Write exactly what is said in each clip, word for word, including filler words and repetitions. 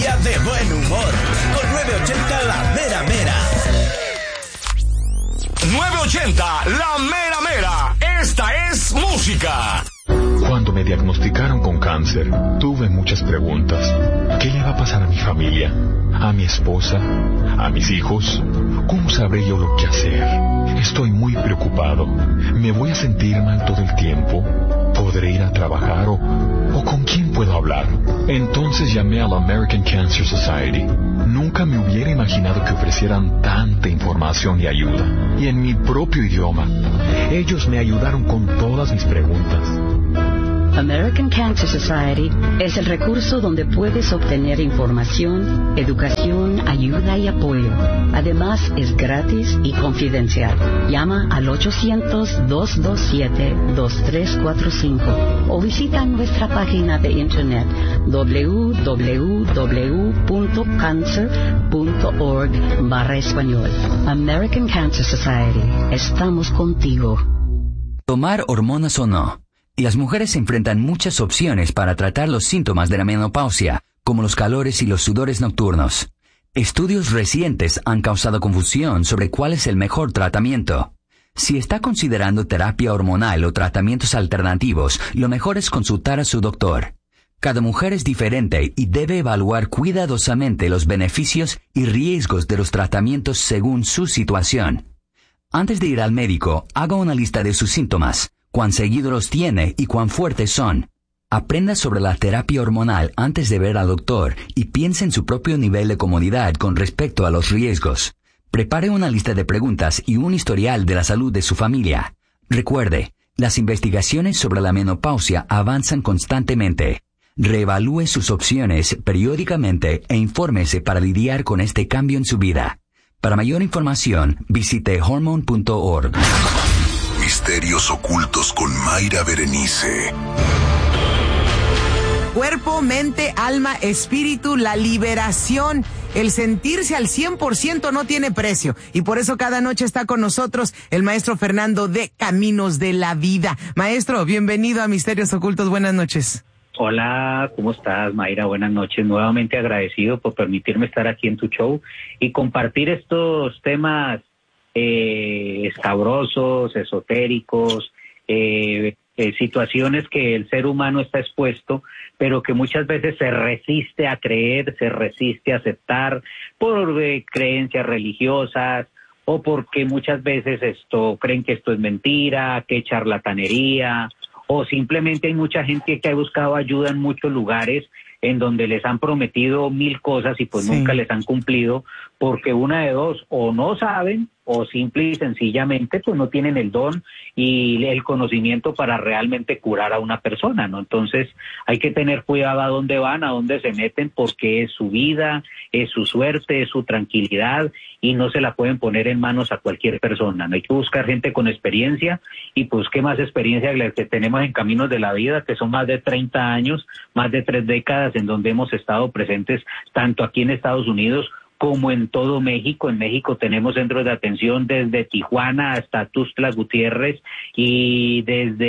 día de buen humor. Con nueve ochenta La Mera Mera. nueve ochenta La Mera Mera. Esta es música. Cuando me diagnosticaron con cáncer, tuve muchas preguntas. ¿Qué le va a pasar a mi familia? ¿A mi esposa? ¿A mis hijos? ¿Cómo sabré yo lo que hacer? Estoy muy preocupado. ¿Me voy a sentir mal todo el tiempo? ¿Podré ir a trabajar o, o con quién puedo hablar? Entonces llamé a la American Cancer Society. Nunca me hubiera imaginado que ofrecieran tanta información y ayuda. Y en mi propio idioma. Ellos me ayudaron con todas mis preguntas. American Cancer Society es el recurso donde puedes obtener información, educación, ayuda y apoyo. Además, es gratis y confidencial. Llama al ocho cero cero, dos dos siete, dos tres cuatro cinco o visita nuestra página de internet w w w punto cancer punto org barra español. American Cancer Society. Estamos contigo. Tomar hormonas o no. Y las mujeres se enfrentan muchas opciones para tratar los síntomas de la menopausia, como los calores y los sudores nocturnos. Estudios recientes han causado confusión sobre cuál es el mejor tratamiento. Si está considerando terapia hormonal o tratamientos alternativos, lo mejor es consultar a su doctor. Cada mujer es diferente y debe evaluar cuidadosamente los beneficios y riesgos de los tratamientos según su situación. Antes de ir al médico, haga una lista de sus síntomas. Cuán seguido los tiene y cuán fuertes son. Aprenda sobre la terapia hormonal antes de ver al doctor y piense en su propio nivel de comodidad con respecto a los riesgos. Prepare una lista de preguntas y un historial de la salud de su familia. Recuerde, las investigaciones sobre la menopausia avanzan constantemente. Reevalúe sus opciones periódicamente e infórmese para lidiar con este cambio en su vida. Para mayor información, visite hormone punto org. Misterios ocultos con Mayra Berenice. Cuerpo, mente, alma, espíritu, la liberación. El sentirse al cien por ciento no tiene precio. Y por eso cada noche está con nosotros el maestro Fernando de Caminos de la Vida. Maestro, bienvenido a Misterios Ocultos. Buenas noches. Hola, ¿cómo estás, Mayra? Buenas noches. Nuevamente agradecido por permitirme estar aquí en tu show y compartir estos temas eh, escabrosos, esotéricos, eh, eh, situaciones que el ser humano está expuesto, pero que muchas veces se resiste a creer, se resiste a aceptar por eh, creencias religiosas o porque muchas veces esto creen que esto es mentira, que es charlatanería, o simplemente hay mucha gente que ha buscado ayuda en muchos lugares en donde les han prometido mil cosas y pues sí. nunca les han cumplido, porque una de dos, o no saben, o simple y sencillamente pues no tienen el don y el conocimiento para realmente curar a una persona, ¿no? Entonces hay que tener cuidado a dónde van, a dónde se meten, porque es su vida, es su suerte, es su tranquilidad y no se la pueden poner en manos a cualquier persona, ¿no? Hay que buscar gente con experiencia y pues qué más experiencia que la que tenemos en Caminos de la Vida, que son más de treinta años, más de tres décadas en donde hemos estado presentes tanto aquí en Estados Unidos como en todo México. En México tenemos centros de atención desde Tijuana hasta Tuxtla Gutiérrez y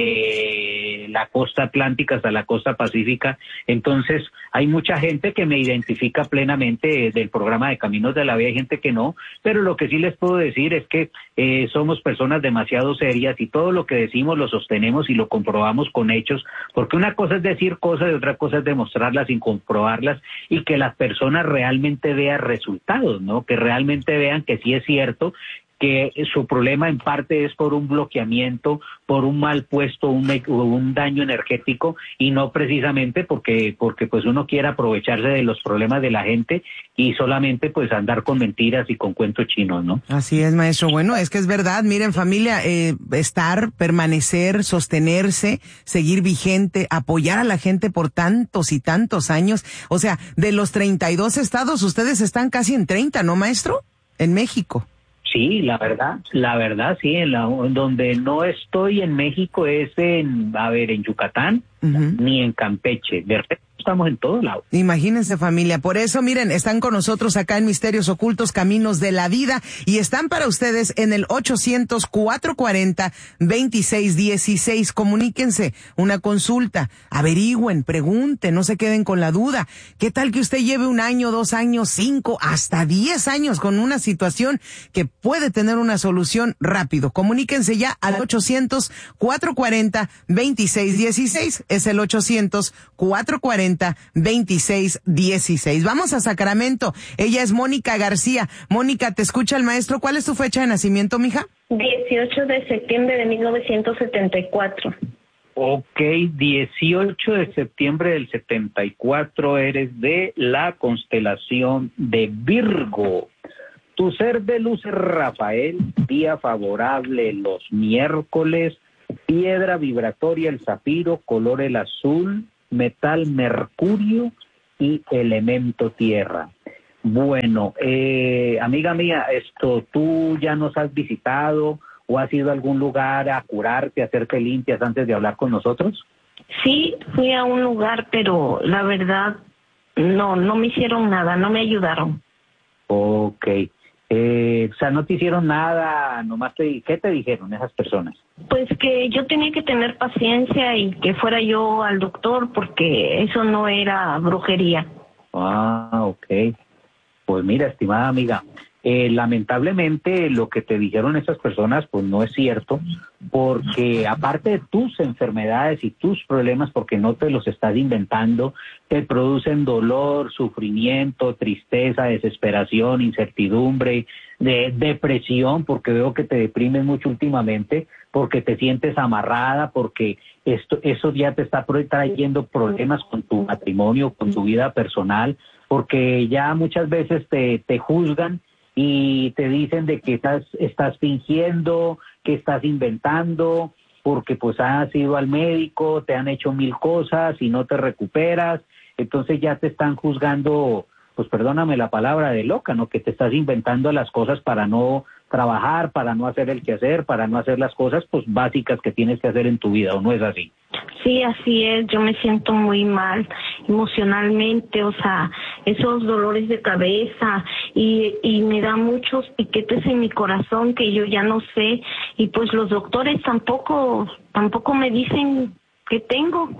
desde la costa atlántica hasta la costa pacífica. Entonces hay mucha gente que me identifica plenamente del programa de Caminos de la Vida, hay gente que no, pero lo que sí les puedo decir es que eh, somos personas demasiado serias y todo lo que decimos lo sostenemos y lo comprobamos con hechos, porque una cosa es decir cosas y otra cosa es demostrarlas sin comprobarlas y que las personas realmente vean resultados, ¿no? Que realmente vean que sí es cierto que su problema en parte es por un bloqueamiento, por un mal puesto, un, un daño energético y no precisamente porque porque pues uno quiera aprovecharse de los problemas de la gente y solamente pues andar con mentiras y con cuentos chinos, ¿no? Así es, maestro. Bueno, es que es verdad. Miren, familia, eh, estar, permanecer, sostenerse, seguir vigente, apoyar a la gente por tantos y tantos años. O sea, de los treinta y dos estados, ustedes están casi en treinta, ¿no, maestro? En México. Sí, la verdad, la verdad, sí, en la en donde no estoy en México es en, a ver, en Yucatán, uh-huh. ni en Campeche. De resto, estamos en todos lados. Imagínense, familia. Por eso, miren, están con nosotros acá en Misterios Ocultos, Caminos de la Vida, y están para ustedes en el ochocientos, cuatrocientos cuarenta, veintiséis dieciséis. Comuníquense, una consulta, averigüen, pregunten, no se queden con la duda. ¿Qué tal que usted lleve un año, dos años, cinco, hasta diez años con una situación que puede tener una solución rápido? Comuníquense ya al ochocientos, cuatrocientos cuarenta, veintiséis dieciséis. Es el ochocientos, cuatrocientos cuarenta, veintiséis dieciséis. Vamos a Sacramento. Ella es Mónica García. Mónica, te escucha el maestro. ¿Cuál es tu fecha de nacimiento, mija? dieciocho de septiembre de mil novecientos setenta y cuatro. Ok, dieciocho de septiembre del setenta y cuatro, eres de la constelación de Virgo. Tu ser de luz es Rafael, día favorable los miércoles, piedra vibratoria el zafiro, color el azul, metal mercurio y elemento tierra. Bueno, eh, amiga mía, esto, ¿tú ya nos has visitado o has ido a algún lugar a curarte, a hacerte limpias antes de hablar con nosotros? Sí, fui a un lugar, pero la verdad, no, no me hicieron nada, no me ayudaron. Ok, eh, o sea, no te hicieron nada, nomás te, ¿qué te dijeron esas personas? Pues que yo tenía que tener paciencia y que fuera yo al doctor porque eso no era brujería. Ah, ok. Pues mira, estimada amiga, eh, lamentablemente lo que te dijeron esas personas pues no es cierto, porque aparte de tus enfermedades y tus problemas, porque no te los estás inventando, te producen dolor, sufrimiento, tristeza, desesperación, incertidumbre, de depresión, porque veo que te deprimes mucho últimamente, porque te sientes amarrada, porque esto eso ya te está trayendo problemas con tu matrimonio, con tu vida personal, porque ya muchas veces te, te juzgan y te dicen de que estás, estás fingiendo, que estás inventando, porque pues has ido al médico, te han hecho mil cosas y no te recuperas, entonces ya te están juzgando, pues perdóname la palabra, de loca, ¿no? Que te estás inventando las cosas para no trabajar, para no hacer el quehacer, para no hacer las cosas pues básicas que tienes que hacer en tu vida, ¿o no es así? Sí, así es, yo me siento muy mal emocionalmente, o sea, esos dolores de cabeza y, y me da muchos piquetes en mi corazón que yo ya no sé, y pues los doctores tampoco, tampoco me dicen qué tengo.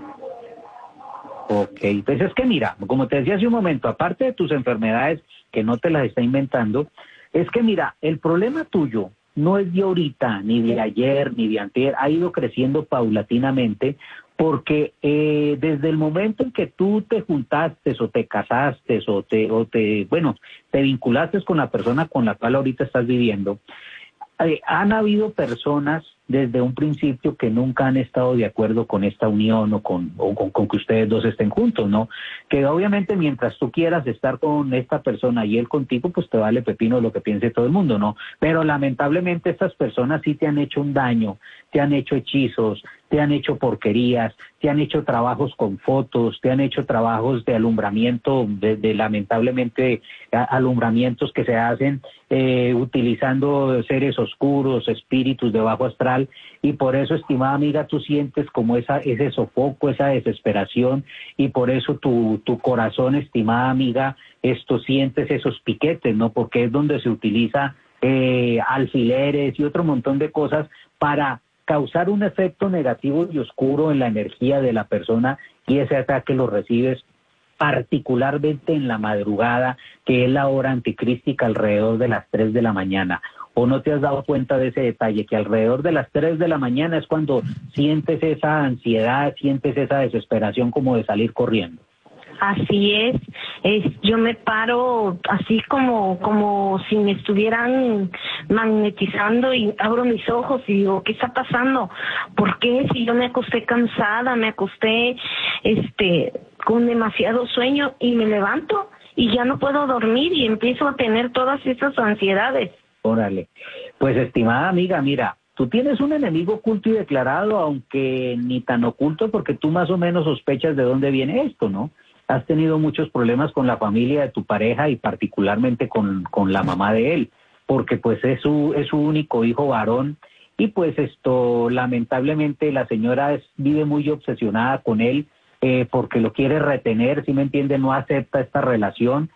Ok, pues es que mira, como te decía hace un momento, aparte de tus enfermedades que no te las está inventando, es que mira, el problema tuyo no es de ahorita, ni de ayer, ni de antier, ha ido creciendo paulatinamente, porque eh, desde el momento en que tú te juntaste o te casaste o te, o te, bueno, te vinculaste con la persona con la cual ahorita estás viviendo, eh, han habido personas desde un principio que nunca han estado de acuerdo con esta unión o con, o con, con que ustedes dos estén juntos, ¿no? Que obviamente mientras tú quieras estar con esta persona y él contigo, pues te vale pepino lo que piense todo el mundo, ¿no? Pero lamentablemente estas personas sí te han hecho un daño, te han hecho hechizos, te han hecho porquerías, te han hecho trabajos con fotos, te han hecho trabajos de alumbramiento, de, de lamentablemente a, alumbramientos que se hacen eh, utilizando seres oscuros, espíritus de bajo astral, y por eso, estimada amiga, tú sientes como esa ese sofoco, esa desesperación, y por eso tu, tu corazón, estimada amiga, esto sientes esos piquetes, ¿no? Porque es donde se utiliza eh, alfileres y otro montón de cosas para causar un efecto negativo y oscuro en la energía de la persona, y ese ataque lo recibes particularmente en la madrugada, que es la hora anticrística, alrededor de las tres de la mañana. ¿O no te has dado cuenta de ese detalle, que alrededor de las tres de la mañana es cuando sientes esa ansiedad, sientes esa desesperación como de salir corriendo? Así es, es yo me paro así como como si me estuvieran magnetizando y abro mis ojos y digo, ¿qué está pasando? ¿Por qué? Si yo me acosté cansada, me acosté este con demasiado sueño y me levanto y ya no puedo dormir y empiezo a tener todas esas ansiedades. Órale, pues estimada amiga, mira, tú tienes un enemigo oculto y declarado, aunque ni tan oculto, porque tú más o menos sospechas de dónde viene esto, ¿no? Has tenido muchos problemas con la familia de tu pareja y particularmente con, con la mamá de él, porque pues es su, es su único hijo varón, y pues esto, lamentablemente la señora es, vive muy obsesionada con él, eh, porque lo quiere retener, ¿sí me entiende? No acepta esta relación.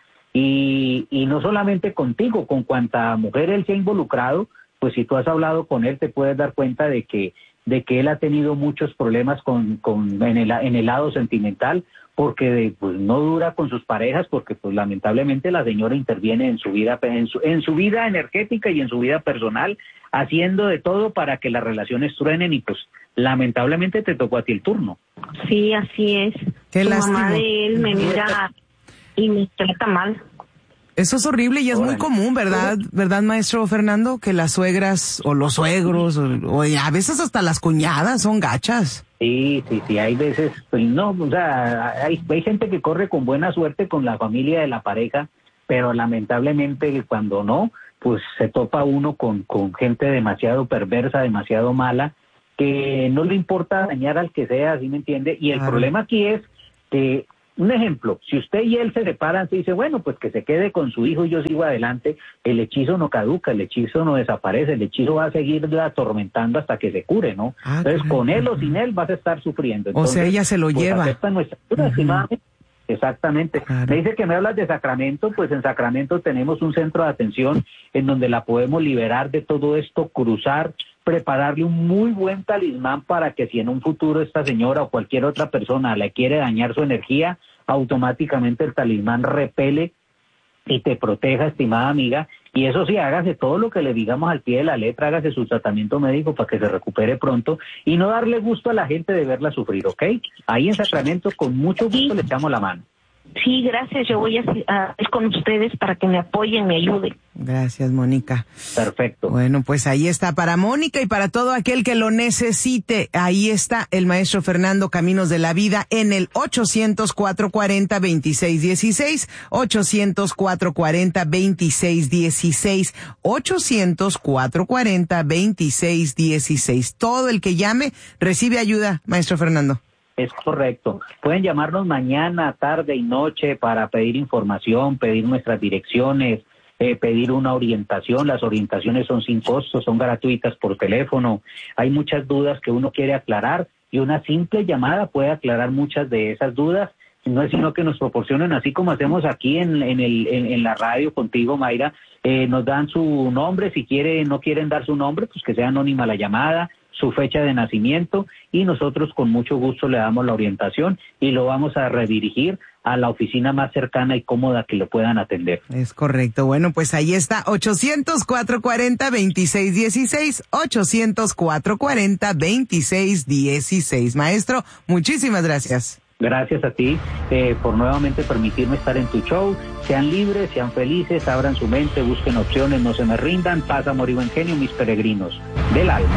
Y, y no solamente contigo, con cuanta mujer él se ha involucrado, pues si tú has hablado con él te puedes dar cuenta de que de que él ha tenido muchos problemas con, con en el en el lado sentimental, porque pues no dura con sus parejas, porque pues lamentablemente la señora interviene en su vida en su, en su vida energética y en su vida personal, haciendo de todo para que las relaciones truenen, y pues lamentablemente te tocó a ti el turno. Sí, así es. Qué Su lástima. mamá de él me mira y me trata mal. Eso es horrible y es Órale. muy común, ¿verdad? ¿Verdad, maestro Fernando? Que las suegras o los suegros o, o a veces hasta las cuñadas son gachas. Sí, sí, sí, hay veces, pues no, o sea, hay, hay gente que corre con buena suerte con la familia de la pareja, pero lamentablemente cuando no, pues se topa uno con, con gente demasiado perversa, demasiado mala, que no le importa dañar al que sea, ¿sí me entiende? Y el Claro. problema aquí es que, un ejemplo, si usted y él se separan, se dice, bueno, pues que se quede con su hijo y yo sigo adelante, el hechizo no caduca, el hechizo no desaparece, el hechizo va a seguirla atormentando hasta que se cure, ¿no? Ah, Entonces, correcto. con él o sin él vas a estar sufriendo. O sea, Entonces, ella se lo pues, lleva. acepta nuestra ayuda, Ujú. estimadamente. Exactamente. Claro. Me dice que me hablas de Sacramento, pues en Sacramento tenemos un centro de atención en donde la podemos liberar de todo esto, cruzar, prepararle un muy buen talismán para que si en un futuro esta señora o cualquier otra persona le quiere dañar su energía, automáticamente el talismán repele y te proteja, estimada amiga. Y eso sí, hágase todo lo que le digamos al pie de la letra, hágase su tratamiento médico para que se recupere pronto y no darle gusto a la gente de verla sufrir, ¿ok? Ahí en Sacramento con mucho gusto le echamos la mano. Sí, gracias. Yo voy a, a ir con ustedes para que me apoyen, me ayuden. Gracias, Mónica. Perfecto. Bueno, pues ahí está para Mónica y para todo aquel que lo necesite. Ahí está el maestro Fernando Caminos de la Vida en el ochocientos, cuatrocientos cuarenta, veintiséis dieciséis, ochocientos, cuatrocientos cuarenta, veintiséis dieciséis, ochocientos, cuatrocientos cuarenta, veintiséis dieciséis. Todo el que llame recibe ayuda, maestro Fernando. Es correcto. Pueden llamarnos mañana, tarde y noche para pedir información, pedir nuestras direcciones, eh, pedir una orientación. Las orientaciones son sin costo, son gratuitas por teléfono. Hay muchas dudas que uno quiere aclarar y una simple llamada puede aclarar muchas de esas dudas. No es sino que nos proporcionen, así como hacemos aquí en, en, el, en, en la radio contigo, Mayra, eh, nos dan su nombre. Si quiere, no quieren dar su nombre, pues que sea anónima la llamada, su fecha de nacimiento, y nosotros con mucho gusto le damos la orientación y lo vamos a redirigir a la oficina más cercana y cómoda que lo puedan atender. Es correcto. Bueno, pues ahí está, ochocientos, cuatrocientos cuarenta, veintiséis dieciséis, ochocientos, cuatrocientos cuarenta, veintiséis dieciséis. Maestro, muchísimas gracias. Gracias a ti eh, por nuevamente permitirme estar en tu show. Sean libres, sean felices, abran su mente, busquen opciones, no se me rindan. Paz, amor y buen genio, mis peregrinos del alma.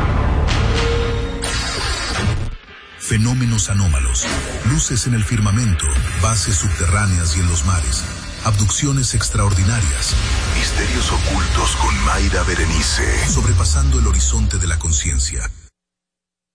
Fenómenos anómalos, luces en el firmamento, bases subterráneas y en los mares, abducciones extraordinarias, misterios ocultos con Mayra Berenice, sobrepasando el horizonte de la conciencia.